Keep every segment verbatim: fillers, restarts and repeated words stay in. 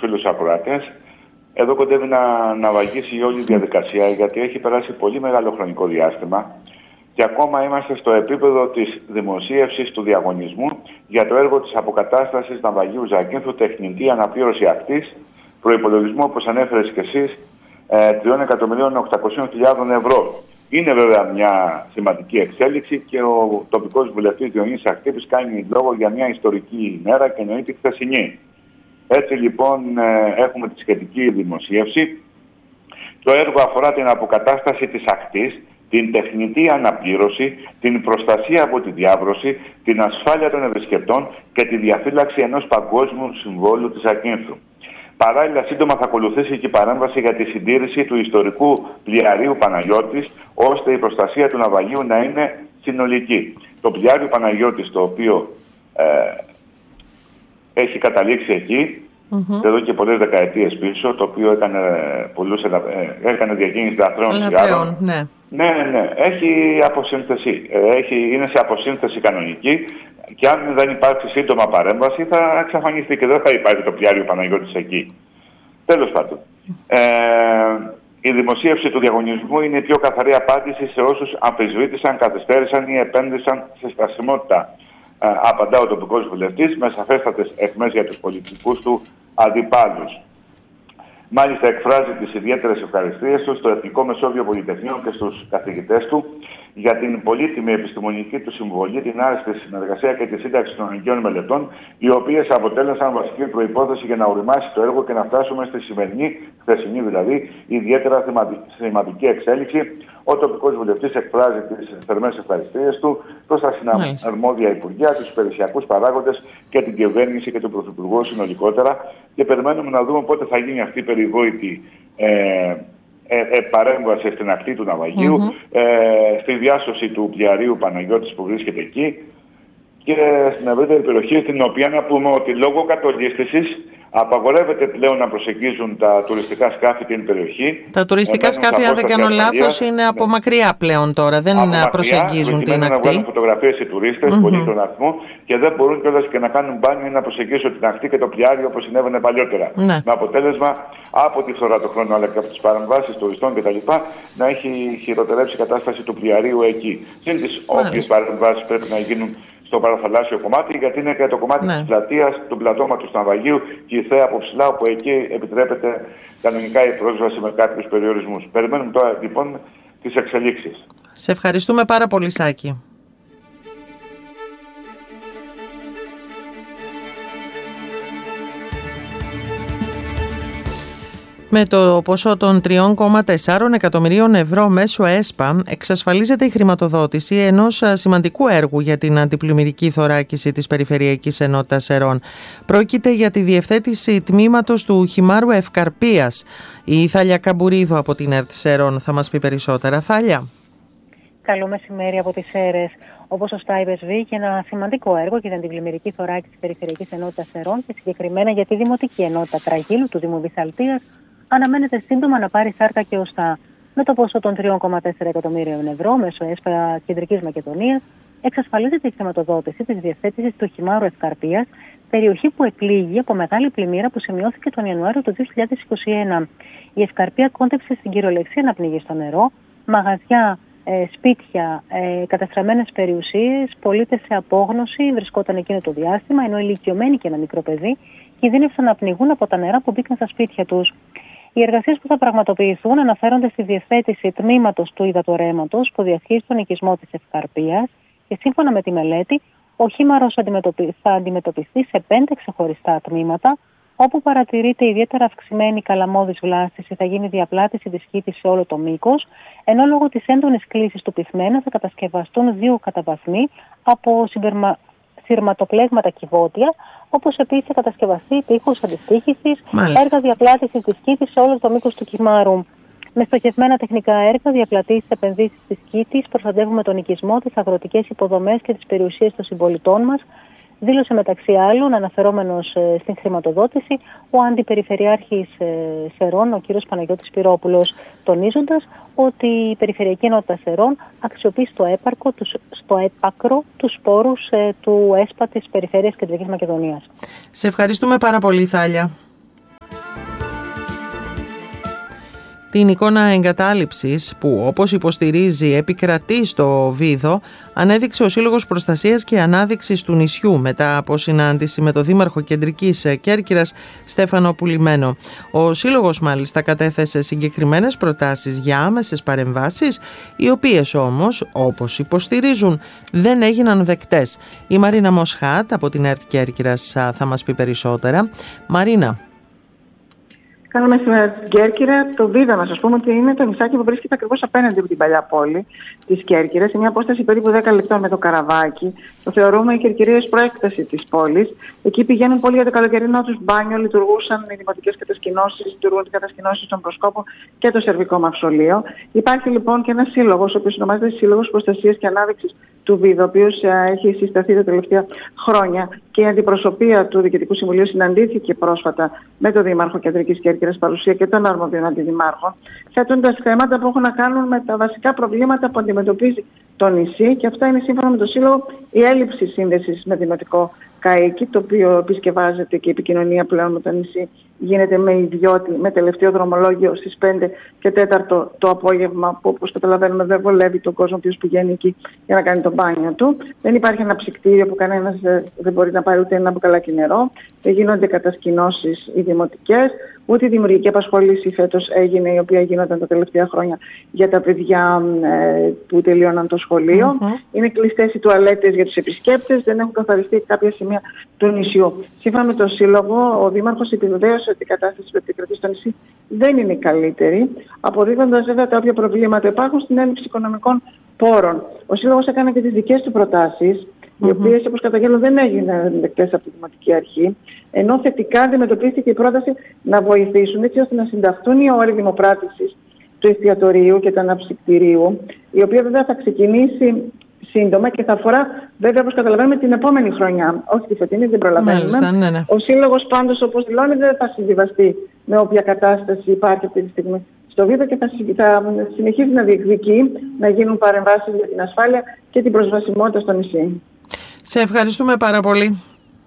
φίλους ακροατές. Εδώ κοντεύει να, να βαγίσει η όλη διαδικασία, γιατί έχει περάσει πολύ μεγάλο χρονικό διάστημα και ακόμα είμαστε στο επίπεδο της δημοσίευσης του διαγωνισμού για το έργο της αποκατάστασης ναυαγίου Ζακίνθου, τεχνητή αναπλήρωση ακτής, προϋπολογισμό, όπως ανέφερες και εσείς, τρία εκατομμύρια οκτακόσιες χιλιάδες ευρώ. Είναι βέβαια μια σημαντική εξέλιξη και ο τοπικός βουλευτής Διονύσης Ακτύπης κάνει λόγο για μια ιστορική ημέρα και εννοείται χθεσινή. Έτσι λοιπόν έχουμε τη σχετική δημοσίευση. Το έργο αφορά την αποκατάσταση της ακτής, την τεχνητή αναπλήρωση, την προστασία από τη διάβρωση, την ασφάλεια των επισκεπτών και τη διαφύλαξη ενός παγκόσμιου συμβόλου της Ζακίνθου. Παράλληλα, σύντομα θα ακολουθήσει και η παρέμβαση για τη συντήρηση του ιστορικού πλοιαρίου Παναγιώτης, ώστε η προστασία του ναυαγίου να είναι συνολική. Το πλοιάριο Παναγιώτης, το οποίο ε, έχει καταλήξει εκεί, mm-hmm. εδώ και πολλές δεκαετίες πίσω, το οποίο έκανε, πολλούς, ε, έκανε διακίνηση λαθρέων σιγάρων. Ναι. Ναι, ναι, ναι. Έχει αποσύνθεση. Έχει, είναι σε αποσύνθεση κανονική και αν δεν υπάρξει σύντομα παρέμβαση θα εξαφανιστεί και δεν θα υπάρχει το πλοιάριο Παναγιώτης εκεί. Τέλος πάντων. Ε, η δημοσίευση του διαγωνισμού είναι η πιο καθαρή απάντηση σε όσους αμφισβήτησαν, καθυστέρησαν ή επένδυσαν σε στασιμότητα. Ε, απαντά ο τοπικός βουλευτής με σαφέστατες αιχμές για τους πολιτικούς του αντιπάλους. Μάλιστα εκφράζει τις ιδιαίτερες ευχαριστίες του στο Εθνικό Μεσόβιο Πολυτεχνείο και στους καθηγητές του για την πολύτιμη επιστημονική του συμβολή, την άριστη συνεργασία και τη σύνταξη των αγκαίων μελετών, οι οποίες αποτέλεσαν βασική προϋπόθεση για να οριμάσει το έργο και να φτάσουμε στη σημερινή, χθεσινή δηλαδή, ιδιαίτερα θεματική εξέλιξη. Ο τοπικός βουλευτής εκφράζει τις θερμές ευχαριστίες του προς τα συναρμόδια υπουργεία, τους υπηρεσιακούς παράγοντες και την κυβέρνηση και τον Πρωθυπουργό συνολικότερα. Και περιμένουμε να δούμε πότε θα γίνει αυτή η περιβόητη ε, ε, ε, παρέμβαση στην ακτή του ναυαγίου, mm-hmm. ε, στη διάσωση του πλοιαρίου Παναγιώτης που βρίσκεται εκεί και στην ευρύτερη περιοχή, στην οποία να πούμε ότι λόγω κατολίσθησης απαγορεύεται πλέον να προσεγγίζουν τα τουριστικά σκάφη την περιοχή. Τα τουριστικά σκάφη, αν δεν κάνω λάθος, είναι από ναι. μακριά πλέον τώρα, δεν μακριά, προσεγγίζουν την ακτή. Να βγάλουν φωτογραφίες οι τουρίστες, mm-hmm. πολύ στον αριθμό, και δεν μπορούν κιόλας και να κάνουν μπάνιο ή να προσεγγίσουν την ακτή και το πλοιάριο όπως συνέβαινε παλιότερα. Ναι. Με αποτέλεσμα από τη φθορά του χρόνου αλλά και από τις παρεμβάσεις τουριστών κτλ. Να έχει χειροτερέψει η κατάσταση του πλοιαρίου εκεί. Συν τις όποιες παρεμβάσεις πρέπει να γίνουν στο παραθαλάσσιο κομμάτι, γιατί είναι και το κομμάτι ναι. της πλατείας, του πλατώματος του ναυαγίου και η θέα από ψηλά, όπου εκεί επιτρέπεται κανονικά η πρόσβαση με κάποιους περιορισμούς. Περιμένουμε τώρα λοιπόν τις εξελίξεις. Σε ευχαριστούμε πάρα πολύ, Σάκη. Με το ποσό των τρία κόμμα τέσσερα εκατομμυρίων ευρώ μέσω ΕΣΠΑ εξασφαλίζεται η χρηματοδότηση ενός σημαντικού έργου για την αντιπλημμυρική θωράκιση της Περιφερειακής Ενότητας Σερών. Πρόκειται για τη διευθέτηση τμήματος του Χυμάρου Ευκαρπίας. Η Θάλια Καμπουρίδου από την ΕΡΤ Σερών θα μας πει περισσότερα. Θάλια. Καλό μεσημέρι από τις Σέρρες. Όπως σωστά είπες, βγήκε ένα σημαντικό έργο για την αντιπλημμυρική θωράκιση της Περιφερειακής Ενότητας Σερών και συγκεκριμένα για τη Δημοτική Ενότητα Τραγίλου του Δήμου Βυσσαλτίας. Αναμένεται σύντομα να πάρει σάρκα και οστά. Με το ποσό των τρία κόμμα τέσσερα εκατομμύριων ευρώ μέσω ΕΣΠΑ Κεντρικής Μακεδονίας εξασφαλίζεται η χρηματοδότηση της διευθέτησης του Χυμάρου Ευκαρπίας, περιοχή που επλήγει από μεγάλη πλημμύρα που σημειώθηκε τον Ιανουάριο του δύο χιλιάδες είκοσι ένα. Η Ευκαρπία κόντεψε στην κυριολεξία να πνιγεί στο νερό, μαγαζιά, ε, σπίτια, ε, καταστραμμένες περιουσίες, πολίτες σε απόγνωση βρισκόταν εκείνο το διάστημα, ενώ ηλικιωμένοι και ένα μικρό παιδί κινδύνευσαν να πνιγούν από τα νερά που μπήκαν στα σπίτια τους. Οι εργασίες που θα πραγματοποιηθούν αναφέρονται στη διευθέτηση τμήματος του υδατορρέματος που διασχίζει τον οικισμό της Ευκαρπίας και σύμφωνα με τη μελέτη, ο χήμαρος θα αντιμετωπιστεί σε πέντε ξεχωριστά τμήματα, όπου παρατηρείται ιδιαίτερα αυξημένη καλαμώδης βλάστηση, θα γίνει διαπλάτηση της χύτης σε όλο το μήκος, ενώ λόγω της έντονης κλίσης του πυθμένα θα κατασκευαστούν δύο καταβαθμοί από συμπερμα... σειρματοπλέγματα κυβότια, όπως επίσης θα κατασκευαστεί τείχος αντιστοίχησης, έργα διαπλάτησης της κήτης σε όλο το μήκος του Χυμάρου. Με στοχευμένα τεχνικά έργα, διαπλατήσεις, επενδύσεις της κήτης, προστατεύουμε τον οικισμό, τις αγροτικές υποδομές και τις περιουσίες των συμπολιτών μας, δήλωσε μεταξύ άλλων, αναφερόμενος ε, στην χρηματοδότηση, ο Αντιπεριφερειάρχης ε, Σερών, ο κ. Παναγιώτης Πυρόπουλος, τονίζοντας ότι η Περιφερειακή Ενότητα Σερών αξιοποιεί στο, έπαρκο, τους, στο έπακρο τους σπόρους ε, του ΕΣΠΑ της Περιφέρειας Κεντρικής Μακεδονίας. Σε ευχαριστούμε πάρα πολύ, Θάλια. Την εικόνα εγκατάλειψης που, όπως υποστηρίζει, επικρατεί στο Βίδο, ανέδειξε ο Σύλλογος Προστασίας και Ανάδειξης του νησιού μετά από συνάντηση με το Δήμαρχο Κεντρικής Κέρκυρας Στέφανο Πουλημένο. Ο Σύλλογος μάλιστα κατέθεσε συγκεκριμένες προτάσεις για άμεσες παρεμβάσεις, οι οποίες όμως, όπως υποστηρίζουν, δεν έγιναν δεκτές. Η Μαρίνα Μοσχάτ από την ΕΡΤ Κέρκυρας θα μας πει περισσότερα. Μαρίνα. Καλό μεσημέρι στην Κέρκυρα. Το Βίδο, να σα πούμε ότι είναι το νησάκι που βρίσκεται ακριβώς απέναντι από την παλιά πόλη τη Κέρκυρα, σε μια απόσταση περίπου δέκα λεπτών με το καραβάκι. Το θεωρούμε η Κερκυρία προέκταση τη πόλη. Εκεί πηγαίνουν πολύ για το καλοκαιρινό του μπάνιο, λειτουργούσαν οι δημοτικές κατασκηνώσεις, λειτουργούν οι κατασκηνώσεις των προσκόπων και το σερβικό μαυσολείο. Υπάρχει λοιπόν και ένα σύλλογο, ο οποίο ονομάζεται Σύλλογος Προστασίας και Ανάδειξης του Βίδο, ο οποίος έχει συσταθεί τα τελευταία χρόνια και η αντιπροσωπεία του Διοικητικού Συμβουλίου συναντήθηκε πρόσφατα με τον Δήμαρχο Κεντρικής Κέρκυρας, παρουσία και των αρμοδίων αντιδημάρχων, θέτοντας θέματα που έχουν να κάνουν με τα βασικά προβλήματα που αντιμετωπίζει το νησί, και αυτά είναι, σύμφωνα με το Σύλλογο, η έλλειψη σύνδεσης με δημοτικό καΐκι, το οποίο επισκευάζεται και η επικοινωνία πλέον με το νησί γίνεται με ιδιώτη, με τελευταίο δρομολόγιο στις πέντε και τέταρτο το απόγευμα, που όπως καταλαβαίνουμε δεν βολεύει τον κόσμο που πηγαίνει εκεί για να κάνει το μπάνιο του. Δεν υπάρχει ένα ψυκτήριο που κανένας δεν μπορεί να πάρει ούτε ένα μπουκαλάκι νερό. Δεν γίνονται κατασκηνώσεις οι δημοτικές, ούτε η δημιουργική απασχόληση φέτος έγινε, η οποία γινόταν τα τελευταία χρόνια για τα παιδιά ε, που τελείωναν το σχολείο. Mm-hmm. Είναι κλειστές οι τουαλέτες για τους επισκέπτες, δεν έχουν καθαριστεί κάποια σημεία του νησιού. Σύμφωνα με το Σύλλογο, ο Δήμαρχος επιβεβαίωσε ότι η κατάσταση που επικρατεί στο νησί δεν είναι η καλύτερη, αποδίδοντας βέβαια τα όποια προβλήματα υπάρχουν στην έλλειψη οικονομικών πόρων. Ο Σύλλογος έκανε και τις δικές του προτάσεις, mm-hmm. οι οποίες, όπως καταγγέλλω, δεν έγιναν δεκτές από τη Δημοτική Αρχή, ενώ θετικά αντιμετωπίστηκε η πρόταση να βοηθήσουν έτσι ώστε να συνταχθούν οι όροι δημοπράτησης του εστιατορίου και του αναψυκτηρίου, η οποία βέβαια θα ξεκινήσει σύντομα και θα αφορά, βέβαια, όπως καταλαβαίνουμε, την επόμενη χρονιά. Όχι τη φετινή, δεν προλαβαίνουμε. Μάλιστα, ναι, ναι. Ο Σύλλογος πάντως, όπως δηλώνει, δεν θα συμβιβαστεί με όποια κατάσταση υπάρχει αυτή τη στιγμή στο Βίδο και θα, θα συνεχίζει να διεκδικεί να γίνουν παρεμβάσεις για την ασφάλεια και την προσβασιμότητα στο νησί. Σε ευχαριστούμε πάρα πολύ.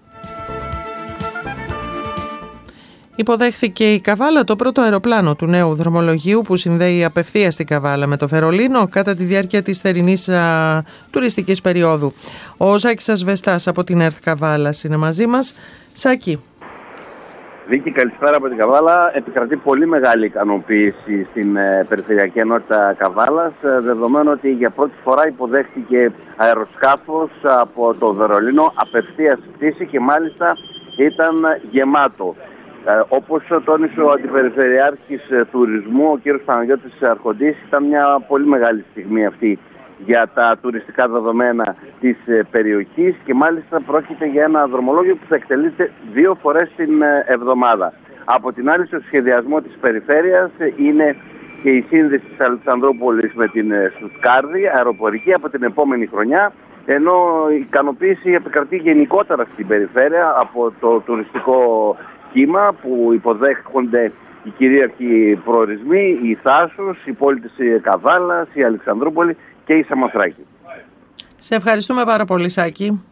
Υποδέχθηκε η Καβάλα το πρώτο αεροπλάνο του νέου δρομολογίου που συνδέει απευθείας την Καβάλα με το Βερολίνο κατά τη διάρκεια της θερινής α, τουριστικής περίοδου. Ο Σάκης Ασβεστάς από την ΕΡΤ Καβάλας είναι μαζί μας. Σάκη. Βίκη, καλησπέρα από την Καβάλα. Επικρατεί πολύ μεγάλη ικανοποίηση στην ε, Περιφερειακή Ενότητα Καβάλας, ε, δεδομένου ότι για πρώτη φορά υποδέχτηκε αεροσκάφος από το Βερολίνο, απευθείας πτήση και μάλιστα ήταν γεμάτο. Ε, όπως τόνισε ο Αντιπεριφερειάρχης ε, Τουρισμού, ο κ. Παναγιώτης Αρχοντής, ήταν μια πολύ μεγάλη στιγμή αυτή για τα τουριστικά δεδομένα της ε, περιοχής και μάλιστα πρόκειται για ένα δρομολόγιο που θα εκτελείται δύο φορές την ε, εβδομάδα. Από την άλλη, στο σχεδιασμό της περιφέρειας ε, είναι και η σύνδεση της Αλεξανδρούπολης με την ε, Στουτκάρδη, αεροπορική, από την επόμενη χρονιά, ενώ η ικανοποίηση επικρατεί γενικότερα στην περιφέρεια από το τουριστικό κύμα που υποδέχονται οι κυρίαρχοι προορισμοί, η Θάσος, η πόλη της Καβάλας, η Αλεξανδρούπολη και η Σαμοθράκη. Σε ευχαριστούμε πάρα πολύ, Σάκη.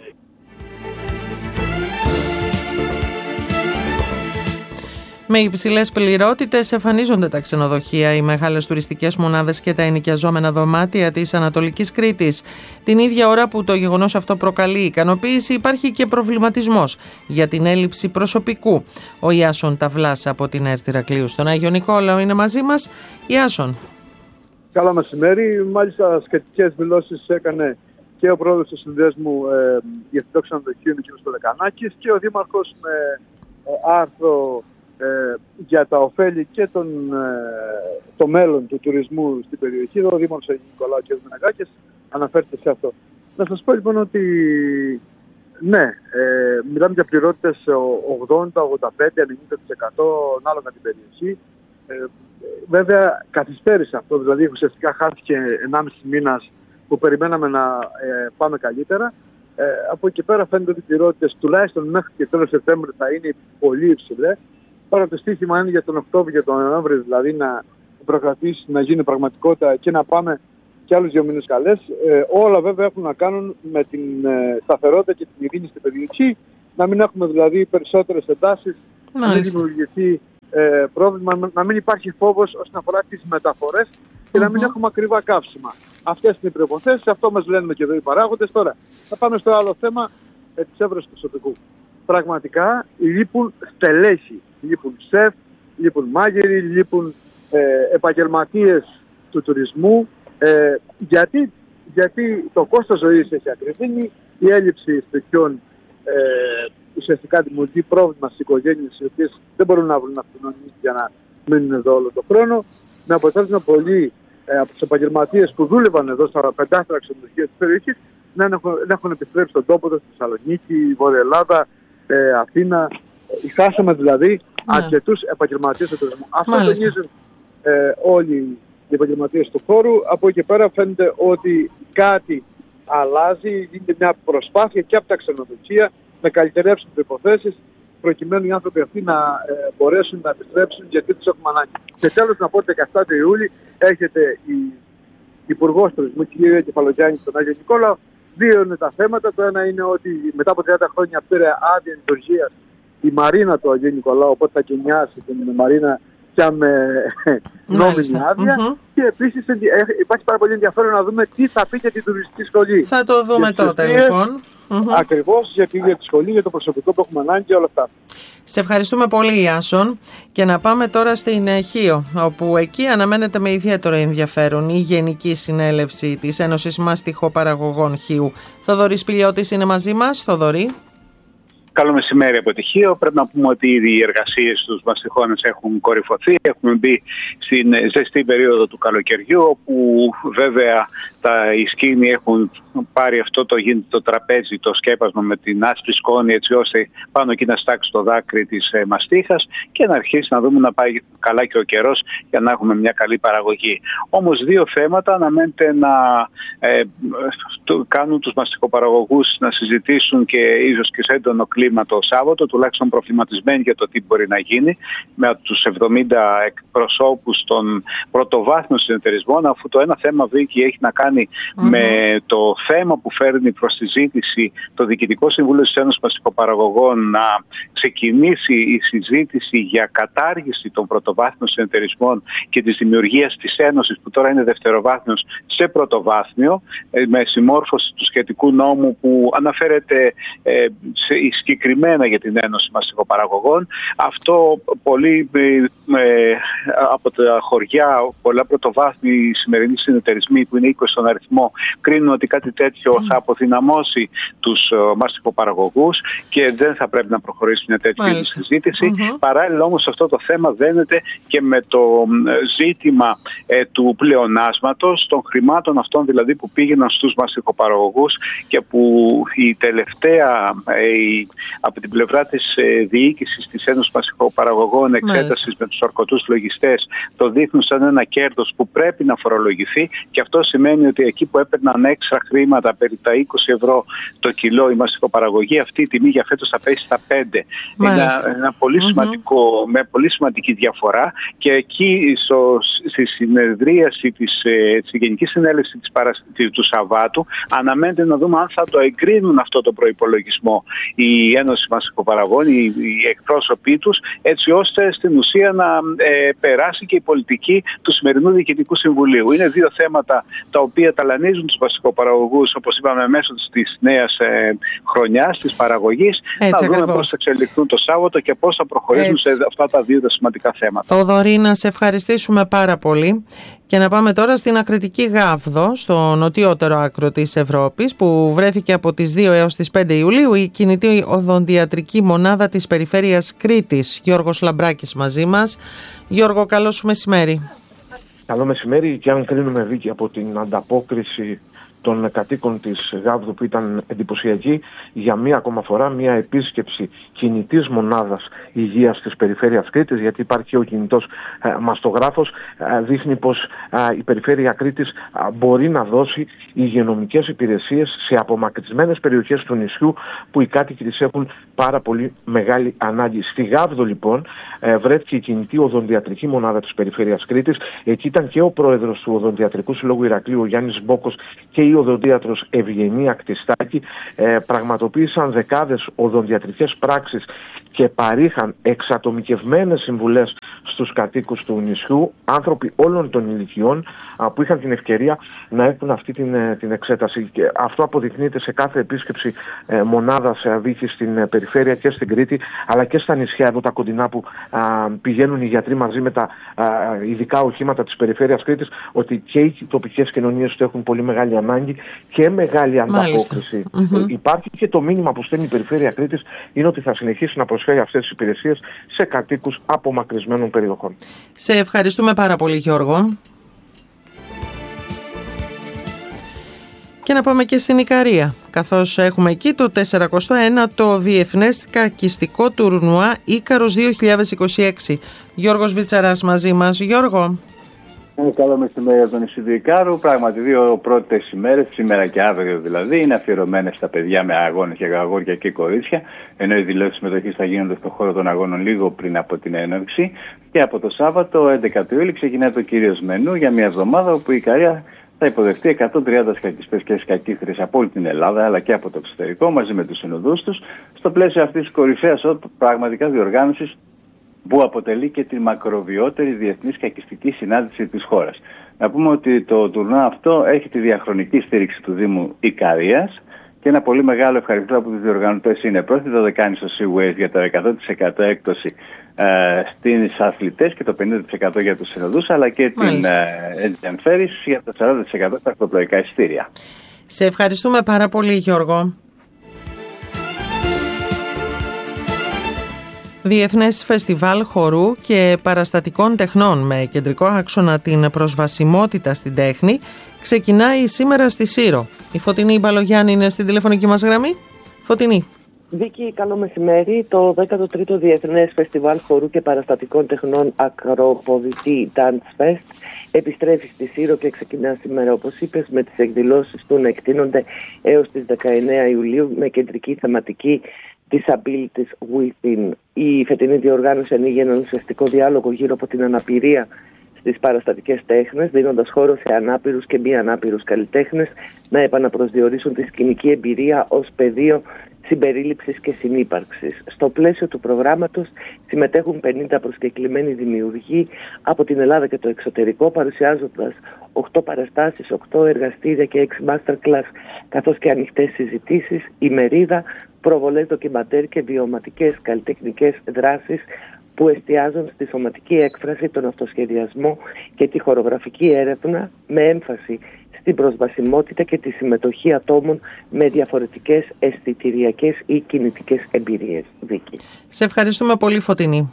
Με υψηλές πληρότητες εμφανίζονται τα ξενοδοχεία, οι μεγάλες τουριστικές μονάδες και τα ενοικιαζόμενα δωμάτια της Ανατολικής Κρήτης. Την ίδια ώρα που το γεγονός αυτό προκαλεί ικανοποίηση, υπάρχει και προβληματισμός για την έλλειψη προσωπικού. Ο Ιάσον Ταυλάς από την ΕΡΤ Ηρακλείου στον Άγιο Νικόλαο είναι μαζί μας. Ιάσον. Καλό μεσημέρι. Μάλιστα, σχετικές δηλώσεις έκανε και ο πρόεδρος του Συνδέσμου ε, Διευθυντών Ξενοδοχείων, κ. Δεκανάκης, και ο Δήμαρχος με ε, άρθρο Ε, για τα ωφέλη και τον, ε, το μέλλον του τουρισμού στην περιοχή. Ο Δήμαρχος Αγίου Νικολάου κ. Μενεγάκης αναφέρεται σε αυτό. Να σας πω λοιπόν ότι ναι, ε, μιλάμε για πληρότητες ογδόντα, ογδόντα πέντε, ενενήντα τοις εκατό ανάλογα την περιοχή. Ε, βέβαια καθυστέρησε αυτό, δηλαδή ουσιαστικά χάθηκε ενάμιση μήνας που περιμέναμε να ε, πάμε καλύτερα. Ε, από εκεί πέρα φαίνεται ότι οι πληρότητες τουλάχιστον μέχρι και τέλος Σεπτέμβρη θα είναι πολύ υψηλές. Τώρα το στοίχημα είναι για τον Οκτώβριο και τον Νοέμβριο, δηλαδή να προκρατήσει, να γίνει πραγματικότητα και να πάμε και άλλους δύο μήνες καλές. Ε, όλα βέβαια έχουν να κάνουν με την ε, σταθερότητα και την ειρήνη στην περιοχή. Να μην έχουμε δηλαδή περισσότερες εντάσεις, να μην δημιουργηθεί ε, πρόβλημα να μην υπάρχει φόβος όσον αφορά τις μεταφορές και mm-hmm. να μην έχουμε ακριβά καύσιμα. Αυτές είναι οι προϋποθέσεις, αυτό μας λένε και εδώ οι παράγοντες. Τώρα θα πάμε στο άλλο θέμα ε, της έβρεσης προσωπικού. Πραγματικά λείπουν στελέχη, λείπουν σεφ, λείπουν μάγειροι, λείπουν ε, επαγγελματίες του τουρισμού. Ε, γιατί, γιατί το κόστος ζωής έχει ακριβήνει, η έλλειψη στοιχείων ε, ουσιαστικά δημιουργεί πρόβλημα στις οικογένειες οι οποίες δεν μπορούν να βρουν αυτονομία για να μείνουν εδώ όλο τον χρόνο. Με αποτέλεσμα πολλοί ε, από τους επαγγελματίες που δούλευαν εδώ στα πεντάστερα ξενοδοχεία της περιοχής να έχουν, να έχουν επιστρέψει στον τόπο τους, στη Θεσσαλονίκη, Βόρεια Ελλάδα, ε, Αθήνα. Χάσαμε δηλαδή yeah. αρκετούς επαγγελματίες του τουρισμού. Αυτό τονίζουν ε, όλοι οι επαγγελματίες του χώρου. Από εκεί πέρα φαίνεται ότι κάτι αλλάζει, γίνεται μια προσπάθεια και από τα ξενοδοχεία να καλυτερεύσουν προϋποθέσεις προκειμένου οι άνθρωποι αυτοί να ε, μπορέσουν να επιστρέψουν γιατί τους έχουμε ανάγκη. Και τέλος να πω ότι δεκαεφτά Ιούλη έρχεται η Υπουργός Τουρισμού, κυρία Κεφαλογιάννη, στον Άγιο Νικόλαο. Δύο είναι τα θέματα. Το ένα είναι ότι μετά από τριάντα χρόνια πήρε άδεια λειτουργίας η Μαρίνα του Αγίου Νικολάου, οπότε θα κενιάσει την Μαρίνα πια με νόμιμη άδεια. Mm-hmm. Και επίσης υπάρχει πάρα πολύ ενδιαφέρον να δούμε τι θα πει για την τουριστική σχολή. Θα το δούμε τότε λοιπόν. Mm-hmm. Ακριβώς για τη σχολή, για το προσωπικό που έχουμε ανάγκη και όλα αυτά. Σε ευχαριστούμε πολύ, Ιάσον. Και να πάμε τώρα στην Χίο, όπου εκεί αναμένεται με ιδιαίτερο ενδιαφέρον η Γενική Συνέλευση της Ένωσης Μαστιχοπαραγωγών Χίου. Θοδωρής Πηλιώτης είναι μαζί μας. Θοδωρή. Καλό μεσημέρι από τη Χίο. Πρέπει να πούμε ότι ήδη οι εργασίες στους μαστιχώνες έχουν κορυφωθεί. Έχουμε μπει στην ζεστή περίοδο του καλοκαιριού, όπου βέβαια τα ισκήνοι έχουν πάρει αυτό το, το τραπέζι, το σκέπασμα με την άσπρη σκόνη, έτσι ώστε πάνω εκεί να στάξει το δάκρυ της ε, μαστίχας και να αρχίσει να δούμε να πάει καλά και ο καιρός για να έχουμε μια καλή παραγωγή. Όμως δύο θέματα αναμένεται να ε, το, κάνουν τους μαστιχοπαραγωγούς να συζητήσουν και ίσως και σε έντονο κλίμα το Σάββατο, τουλάχιστον προβληματισμένοι για το τι μπορεί να γίνει με τους εβδομήντα εκπροσώπους των πρωτοβάθμιων συνεταιρισμών, αφού το ένα θέμα, Βίκη, έχει να κάνει mm-hmm. με το θέμα που φέρνει προς συζήτηση το Διοικητικό Συμβούλιο της Ένωσης Μαστιχοπαραγωγών να ξεκινήσει η συζήτηση για κατάργηση των πρωτοβάθμιων συνεταιρισμών και της δημιουργίας της Ένωσης, που τώρα είναι δευτεροβάθμιος, σε πρωτοβάθμιο, με συμμόρφωση του σχετικού νόμου που αναφέρεται ε, σε, συγκεκριμένα για την Ένωση Μαστιχοπαραγωγών. Αυτό πολύ ε, από τα χωριά, πολλά πρωτοβάθμιοι σημερινοί συνεταιρισμοί που είναι είκοσι στον αριθμό, κρίνουν ότι κάτι τέτοιο mm. θα αποδυναμώσει τους uh, μαστιχοπαραγωγούς και δεν θα πρέπει να προχωρήσει μια τέτοια συζήτηση. Mm-hmm. Παράλληλα όμως αυτό το θέμα δένεται και με το ζήτημα ε, του πλεονάσματος, των χρημάτων αυτών δηλαδή που πήγαιναν στους μαστιχοπαραγωγούς και που η τελευταία ε, η, από την πλευρά της ε, διοίκησης της Ένωσης Μαστιχοπαραγωγών εξέτασης με τους ορκωτούς λογιστές το δείχνουν σαν ένα κέρδος που πρέπει να φορολογηθεί, και αυτό σημαίνει ότι εκεί που έπαιρναν έξτρα χρήματα περί τα είκοσι ευρώ το κιλό η μαστιχοπαραγωγή, αυτή η τιμή για φέτος θα πέσει στα πέντε. Είναι ένα, ένα πολύ σημαντικό, mm-hmm. με πολύ σημαντική διαφορά, και εκεί στο, στη συνεδρίαση της, ε, της Γενικής Συνέλευσης της Παρασ... του Σαββάτου αναμένεται να δούμε αν θα το εγκρίνουν αυτό το προϋπολογισμό η Ένωση Μαστιχοπαραγωγών, οι, οι εκπρόσωποι τους, έτσι ώστε στην ουσία να ε, περάσει και η πολιτική του σημερινού Διοικητικού Συμβουλίου. Είναι δύο θέματα τα οποία ταλανίζουν τους μαστιχοπαραγωγούς, όπως είπαμε, μέσω της νέας ε, χρονιάς, της παραγωγής. Έτσι, να δούμε πώς θα εξελιχθούν το Σάββατο και πώς θα προχωρήσουν έτσι σε αυτά τα δύο τα σημαντικά θέματα. Θοδωρή, να σε ευχαριστήσουμε πάρα πολύ. Και να πάμε τώρα στην Ακριτική Γάβδο, στο νοτιότερο άκρο της Ευρώπης, που βρέθηκε από τις δύο έως τις πέντε Ιουλίου η κινητή οδοντιατρική μονάδα της περιφέρειας Κρήτης. Γιώργος Λαμπράκης μαζί μας. Γιώργο, καλό σου μεσημέρι. Καλό μεσημέρι, και αν κρίνουμε, Βίκη, από την ανταπόκριση των κατοίκων της Γάβδου που ήταν εντυπωσιακή, για μία ακόμα φορά μία επίσκεψη κινητής μονάδας υγείας της περιφέρειας Κρήτης, γιατί υπάρχει ο κινητός ε, μαστογράφος, ε, δείχνει πως ε, η περιφέρεια Κρήτης ε, μπορεί να δώσει υγειονομικές υπηρεσίες σε απομακρυσμένες περιοχές του νησιού που οι κάτοικοι της έχουν πάρα πολύ μεγάλη ανάγκη. Στη Γάβδο λοιπόν ε, βρέθηκε η κινητή οδοντιατρική μονάδα της περιφέρειας Κρήτης. Εκεί ήταν και ο πρόεδρος του Οδοντιατρικού Συλλόγου Ηρακλείου, ο Γιάννης Μπόκος, και η οδοντίατρος Ευγενία Κτιστάκη ε, πραγματοποίησαν δεκάδες οδοντιατρικές πράξεις και παρήχαν εξατομικευμένες συμβουλές στους κατοίκους του νησιού, άνθρωποι όλων των ηλικιών α, που είχαν την ευκαιρία να έχουν αυτή την, την εξέταση. Και αυτό αποδεικνύεται σε κάθε επίσκεψη ε, μονάδας ε, βήχη στην ε, περιφέρεια και στην Κρήτη, αλλά και στα νησιά εδώ τα κοντινά που α, πηγαίνουν οι γιατροί μαζί με τα α, ειδικά οχήματα της περιφέρειας Κρήτης, ότι και οι τοπικές κοινωνίες του έχουν πολύ μεγάλη ανάγκη και μεγάλη ανταπόκριση. Mm-hmm. Ε, υπάρχει και το μήνυμα που στέλνει η περιφέρεια Κρήτης, είναι ότι θα συνεχίσει να προσφέρει αυτές τις υπηρεσίες σε κατοίκους απομακρυσμένων περιοχών. Σε ευχαριστούμε πάρα πολύ, Γιώργο. Και να πάμε και στην Ικαρία, καθώς έχουμε εκεί το τετρακοστό ένατο Διεθνές Κακιστικό Τουρνουά Ίκαρος δύο χιλιάδες είκοσι έξι. Γιώργος Βιτσαράς μαζί μας. Γιώργο. Καλό μεσημέρι από τον νησί του Ικάρου. Πράγματι, δύο πρώτες ημέρες, σήμερα και αύριο δηλαδή, είναι αφιερωμένες στα παιδιά με αγώνες για αγόρια και κορίτσια. Ενώ οι δηλώσεις συμμετοχής θα γίνονται στον χώρο των αγώνων λίγο πριν από την έναρξη. Και από το Σάββατο, έντεκα του Ιούλη, ξεκινάει το κυρίως μενού για μια εβδομάδα όπου η Ικαρία θα υποδεχτεί εκατόν τριάντα σκακιστές και σκακίστρες από όλη την Ελλάδα αλλά και από το εξωτερικό μαζί με τους συνοδούς τους, στο πλαίσιο αυτής της κορυφαίας πραγματικά διοργάνωσης που αποτελεί και τη μακροβιότερη διεθνή σκακιστική συνάντηση της χώρας. Να πούμε ότι το τουρνουά αυτό έχει τη διαχρονική στήριξη του Δήμου Ικαρίας και ένα πολύ μεγάλο ευχαριστώ από τους διοργανωτές είναι πρώτη το δεκάνη στο Seaways για το εκατό τοις εκατό έκπτωση ε, στις αθλητές και το πενήντα τοις εκατό για τους συνοδούς, αλλά και Μάλιστα. την Aegean Ferries για το σαράντα τοις εκατό στα αυτοπλοϊκά εισιτήρια. Σε ευχαριστούμε πάρα πολύ, Γιώργο. Διεθνές Φεστιβάλ Χορού και Παραστατικών Τεχνών με κεντρικό άξονα την προσβασιμότητα στην τέχνη ξεκινάει σήμερα στη Σύρο. Η Φωτεινή Μπαλογιάννη είναι στην τηλεφωνική μας γραμμή. Φωτεινή. Βίκη, καλό μεσημέρι. Το δέκατο τρίτο Διεθνές Φεστιβάλ Χορού και Παραστατικών Τεχνών Ακροποδητή Dance Fest επιστρέφει στη Σύρο και ξεκινά σήμερα, όπως είπες, με τις εκδηλώσεις του να εκτείνονται έως τις δεκαεννέα Ιουλίου με κεντρική θεματική Disabilities Within. Η φετινή διοργάνωση ανοίγει έναν ουσιαστικό διάλογο γύρω από την αναπηρία στις παραστατικές τέχνες, δίνοντας χώρο σε ανάπηρους και μη ανάπηρους καλλιτέχνες να επαναπροσδιορίσουν τη σκηνική εμπειρία ως πεδίο συμπερίληψης και συνύπαρξης. Στο πλαίσιο του προγράμματος συμμετέχουν πενήντα προσκεκλημένοι δημιουργοί από την Ελλάδα και το εξωτερικό, παρουσιάζοντας οκτώ παραστάσεις, οκτώ εργαστήρια και έξι masterclass, καθώς και ανοιχτές συζητήσεις, ημερίδα, προβολές ντοκιμαντέρ και βιωματικές καλλιτεχνικές δράσεις που εστιάζουν στη σωματική έκφραση, τον αυτοσχεδιασμό και τη χορογραφική έρευνα με έμφαση στην προσβασιμότητα και τη συμμετοχή ατόμων με διαφορετικές αισθητηριακές ή κινητικές εμπειρίες. Βίκη. Σε ευχαριστούμε πολύ, Φωτεινή.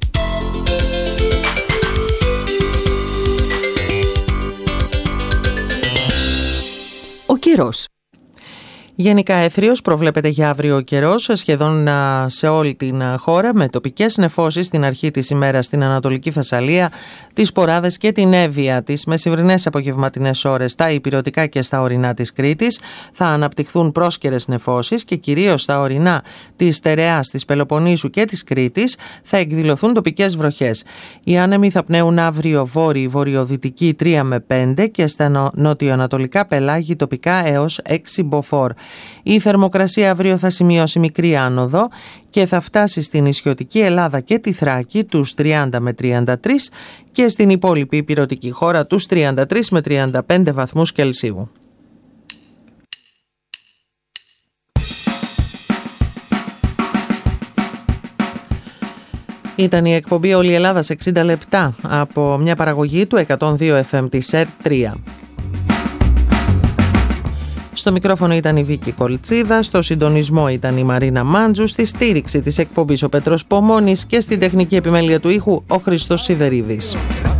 Ο καιρός. Γενικά έθριος προβλέπεται για αύριο ο καιρός σχεδόν σε όλη την χώρα, με τοπικές νεφώσεις στην αρχή της ημέρας στην Ανατολική Θεσσαλία, τις Ποράδες και την Εύβοια. Τις μεσημβρινές απογευματινές ώρες στα ηπειρωτικά και στα ορεινά της Κρήτης θα αναπτυχθούν πρόσκαιρες νεφώσεις και κυρίως στα ορεινά της Στερεάς, της Πελοποννήσου και της Κρήτης θα εκδηλωθούν τοπικές βροχές. Οι άνεμοι θα πνέουν αύριο βόρειοι βορειοδυτικοί τρία με πέντε και στα νοτιοανατολικά πελάγη τοπικά έως έξι μποφόρ. Η θερμοκρασία αύριο θα σημειώσει μικρή άνοδο και θα φτάσει στην νησιωτική Ελλάδα και τη Θράκη τους τριάντα με τριάντα τρία και στην υπόλοιπη ηπειρωτική χώρα τους τριάντα τρία με τριάντα πέντε βαθμούς Κελσίου. Ήταν η εκπομπή Όλη η Ελλάδα σε εξήντα λεπτά από μια παραγωγή του εκατόν δύο εφ εμ της ΕΡΤ τρία. Στο μικρόφωνο ήταν η Βίκη Κολτσίδα, στο συντονισμό ήταν η Μαρίνα Μάντζου, στη στήριξη της εκπομπής ο Πέτρος Πομώνης και στην τεχνική επιμέλεια του ήχου ο Χριστός Σιδερίδης.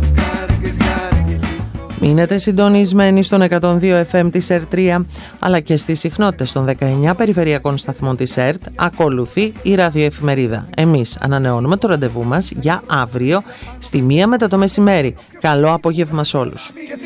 Μείνετε συντονισμένοι στον εκατόν δύο εφ εμ της ΕΡΤ τρία, αλλά και στις συχνότητες των δεκαεννιά περιφερειακών σταθμών της ΕΡΤ ακολουθεί η ραδιοεφημερίδα. Εμείς ανανεώνουμε το ραντεβού μας για αύριο στη μία μετά το μεσημέρι. Καλό απόγευμα σε όλους.